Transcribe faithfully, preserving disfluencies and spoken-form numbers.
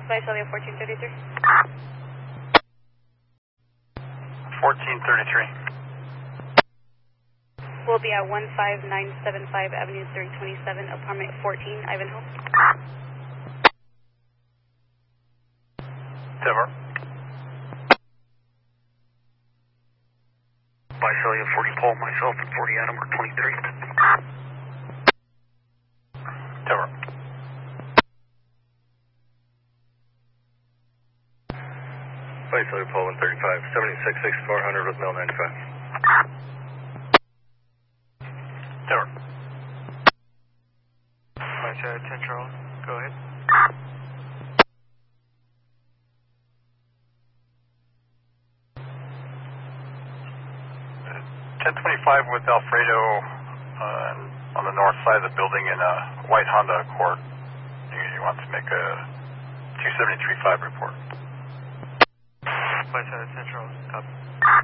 Visalia fourteen thirty-three. fourteen thirty-three. We'll be at one five nine seven five Avenue three twenty-seven, apartment fourteen, Ivanhoe. Denver. Visalia forty Paul, myself, and forty Adam are twenty-three. Denver. Visalia Paul one thirty-five, seventy-six sixty-four hundred with mail ninety-five. Denver. Visalia ten Charles, go ahead. ten twenty-five with Alfredo uh, on the north side of the building in a white Honda Accord. He, he wants to make a two seventy-three five report. Visalia ten Charles, copy.